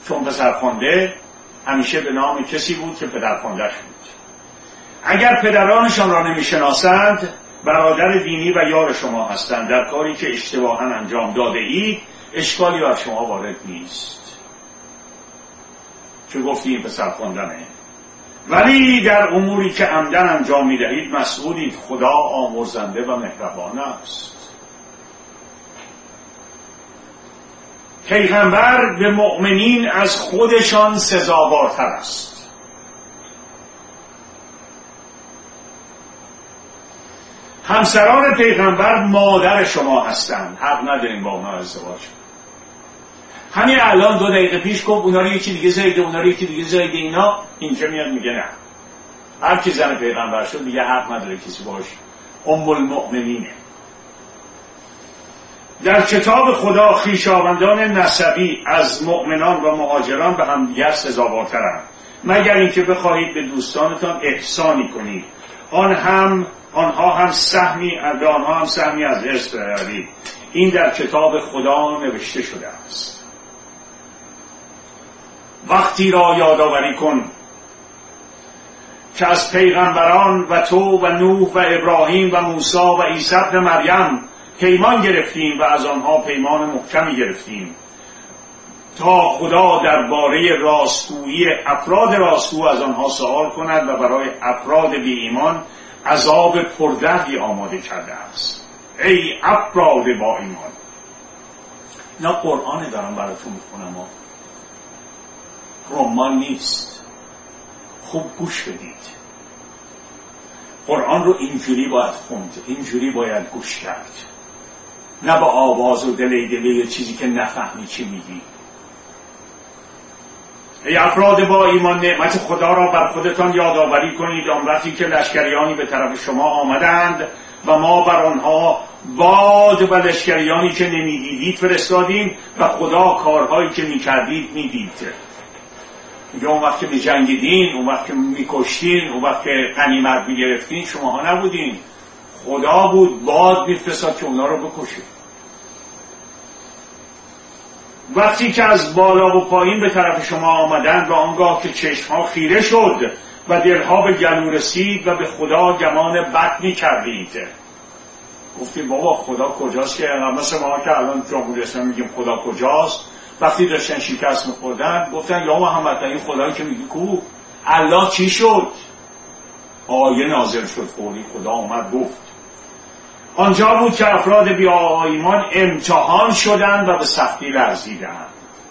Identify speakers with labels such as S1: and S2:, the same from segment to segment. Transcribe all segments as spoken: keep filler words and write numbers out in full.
S1: چون پسرخوانده همیشه به نام کسی بود که پدرخوانده‌اش بود. اگر پدرانشان را نمیشناسند برادر دینی و یار شما هستند، در کاری که اشتباها انجام داده اید اشکالی بر شما وارد نیست. چه گفتیم پسرخواندنه؟ ولی در اموری که عمدن انجام میدهید مسئولید. خدا آمرزنده و مهربان است. پیغمبر به مؤمنین از خودشان سزاوارتر است. همسران پیغمبر مادر شما هستند، حق نداریم با اونا ازدواج. همین الان دو دقیقه پیش گفت اونا رو یکی دیگه زایده، اونا رو یکی دیگه زایده. اینا اینجا میاد میگه نه، هر کی زن پیغمبر شد دیگه حق نداره کسی باش ام المؤمنینه. در کتاب خدا خویشاوندان نسبی از مؤمنان و مهاجران به همدیگر سزاوارترند، مگر اینکه بخواهید به دوستانتان احسانی کنید، آن هم آنها هم سهمی به آنها هم سهمی از ارث ببرید. این در کتاب خدا نوشته شده است. وقتی را یادآوری کن که از پیغمبران و تو و نوح و ابراهیم و موسی و عیسی ابن مریم پیمان گرفتیم و از آنها پیمان محکمی گرفتیم تا خدا درباره راستگویی افراد راستگو از آنها سوال کند و برای افراد بی ایمان عذاب پردردی آماده کرده است. ای افراد با ایمان. نه قرآن دارم براتون میخونم، رمان نیست. خوب گوش بدید. قرآن رو اینجوری باید خوند، اینجوری باید گوش کرد، نه با آواز و دلی دلی چیزی که نفهمی چی میگی. ای افراد با ایمان، نعمت خدا را بر خودتان یادآوری کنید آن وقتی که لشکریانی به طرف شما آمدند و ما بر آنها باد و لشکریانی که نمیدیدید فرستادیم و خدا کارهایی که میکردید میدید. میگه اون وقت که میجنگیدین، اون وقت که میکشتین، اون وقت که غنیمت میگرفتین، شماها نبودین، خدا بود باد میفرستاد که اونا رو بکشه. وقتی که از بالا و پایین به طرف شما آمدند و آنگاه که چشمها خیره شد و دلها به گلو رسید و به خدا گمان بد میکردید. گفتیم بابا خدا کجاست که مثل ما که الان جمهوری اسلامی میگیم خدا کجاست. وقتی داشتن شکست میخوردن گفتن یا محمد این خدایی که میگی کو؟ الله چی شد؟ آیه نازل شد، فوری خدا اومد گفت. آنجا بود که افراد بی ایمان امتحان شدند و به سختی لرزیدند.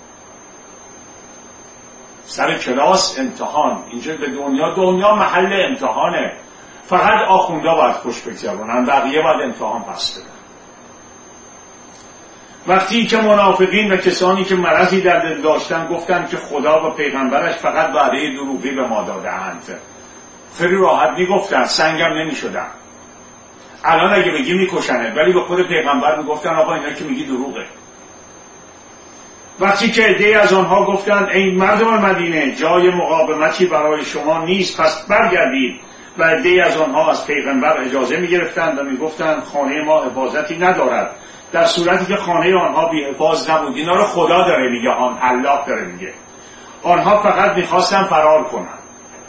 S1: سر کلاس امتحان، اینجا به دنیا دنیا محل امتحانه. فقط آخونده باید خوش بگذرونن، بقیه باید امتحان پس بدن. وقتی که منافقین و کسانی که مرضی در دل داشتن گفتند که خدا و پیغمبرش فقط وعده دروغی به ما داده‌اند، خیلی راحت میگفتن، سنگم نمیشدن. الان اگه بگی میکشنه، ولی به خود پیغمبر میگفتن آقا اینا که میگی دروغه. وقتی که عده‌ای از آنها گفتند ای مردم مدینه جای مقاومتی برای شما نیست پس برگردید، و عده‌ای از آنها از پیغمبر اجازه میگرفتند و میگفتند خانه ما حفاظتی ندارد، در صورتی که خانه آنها بی حفاظ نبود. اینا رو خدا داره میگه، آن الله داره میگه. آنها فقط میخواستن فرار کنن.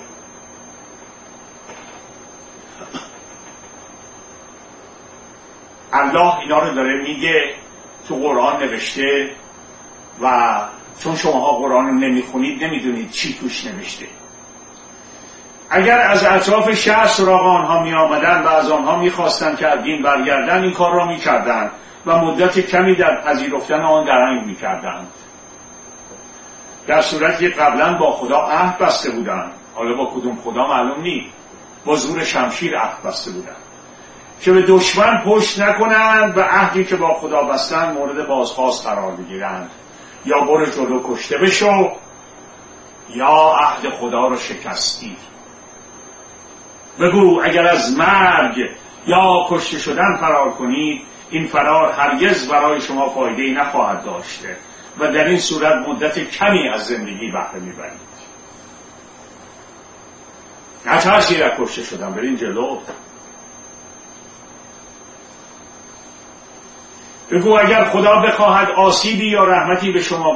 S1: الله اینا رو داره میگه، تو قرآن نوشته و چون شماها قرآن رو نمیخونید نمیدونید چی توش نوشته. اگر از اطراف شهر سراغ آنها می آمدن و از آنها می خواستن که از دین برگردن، این کار را می کردن و مدت کمی در پذیرفتن آن درنگ می کردن، در صورتی که قبلا با خدا عهد بسته بودن. حالا با کدوم خدا معلوم نیست، با زور شمشیر عهد بسته بودن که به دشمن پشت نکنند و عهدی که با خدا بستن مورد بازخواست قرار بگیرند. یا برو جلو کشته بشو یا عهد خدا رو شکستی. بگو اگر از مرگ یا کشته شدن فرار کنید، این فرار هرگز برای شما فایده‌ای نخواهد داشته و در این صورت مدت کمی از زندگی بهره میبرید. نترسید از کشته شدن، برین جلو. بگو اگر خدا بخواهد آسیبی یا رحمتی به شما